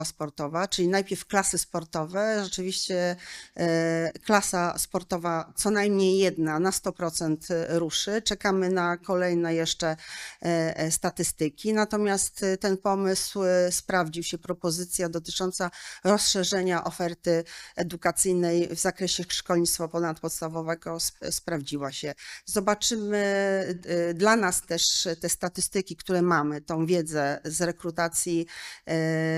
sportowa, czyli najpierw klasy sportowe. Rzeczywiście klasa sportowa co najmniej jedna na 100% ruszy. Czekamy na kolejne jeszcze statystyki. Natomiast ten pomysł sprawdził się, propozycja dotycząca rozszerzenia oferty edukacyjnej w zakresie szkolnictwa ponadpodstawowego sprawdziła się. Zobaczymy dla nas też te statystyki, które mamy, tą wiedzę z rekrutacji